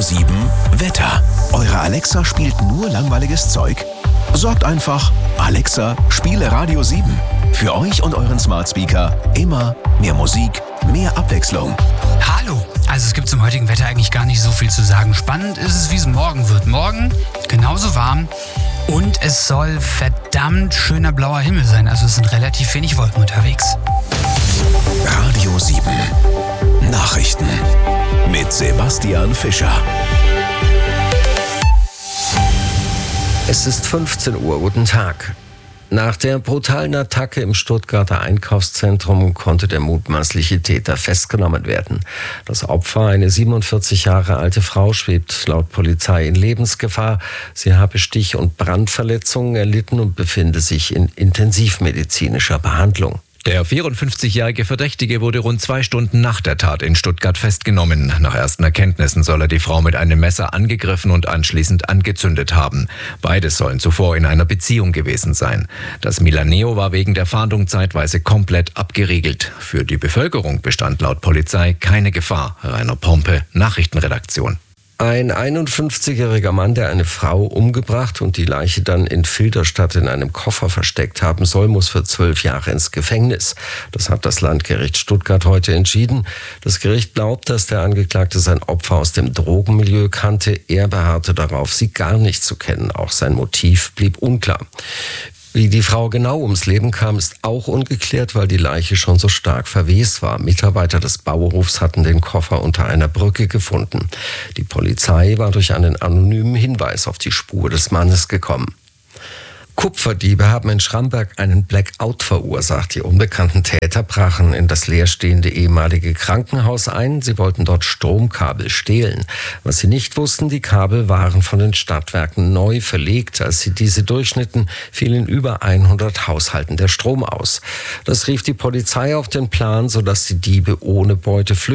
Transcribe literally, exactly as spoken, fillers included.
sieben Wetter. Eure Alexa spielt nur langweiliges Zeug? Sagt einfach, Alexa, spiele Radio sieben. Für euch und euren Smart Speaker immer mehr Musik, mehr Abwechslung. Hallo! Also es gibt zum heutigen Wetter eigentlich gar nicht so viel zu sagen. Spannend ist es, wie es morgen wird. Morgen genauso warm und es soll verdammt schöner blauer Himmel sein. Also es sind relativ wenig Wolken unterwegs. Radio sieben Nachrichten mit Sebastian Fischer. Es ist fünfzehn Uhr. Guten Tag. Nach der brutalen Attacke im Stuttgarter Einkaufszentrum konnte der mutmaßliche Täter festgenommen werden. Das Opfer, eine siebenundvierzig Jahre alte Frau, schwebt laut Polizei in Lebensgefahr. Sie habe Stich- und Brandverletzungen erlitten und befinde sich in intensivmedizinischer Behandlung. Der vierundfünfzigjährige Verdächtige wurde rund zwei Stunden nach der Tat in Stuttgart festgenommen. Nach ersten Erkenntnissen soll er die Frau mit einem Messer angegriffen und anschließend angezündet haben. Beide sollen zuvor in einer Beziehung gewesen sein. Das Milaneo war wegen der Fahndung zeitweise komplett abgeriegelt. Für die Bevölkerung bestand laut Polizei keine Gefahr. Rainer Pompe, Nachrichtenredaktion. Ein einundfünfzigjähriger Mann, der eine Frau umgebracht und die Leiche dann in Filderstadt in einem Koffer versteckt haben soll, muss für zwölf Jahre ins Gefängnis. Das hat das Landgericht Stuttgart heute entschieden. Das Gericht glaubt, dass der Angeklagte sein Opfer aus dem Drogenmilieu kannte. Er beharrte darauf, sie gar nicht zu kennen. Auch sein Motiv blieb unklar. Wie die Frau genau ums Leben kam, ist auch ungeklärt, weil die Leiche schon so stark verwest war. Mitarbeiter des Bauhofs hatten den Koffer unter einer Brücke gefunden. Die Polizei war durch einen anonymen Hinweis auf die Spur des Mannes gekommen. Kupferdiebe haben in Schramberg einen Blackout verursacht. Die unbekannten Täter brachen in das leerstehende ehemalige Krankenhaus ein. Sie wollten dort Stromkabel stehlen. Was sie nicht wussten, die Kabel waren von den Stadtwerken neu verlegt. Als sie diese durchschnitten, fiel in über hundert Haushalten der Strom aus. Das rief die Polizei auf den Plan, sodass die Diebe ohne Beute flüchteten.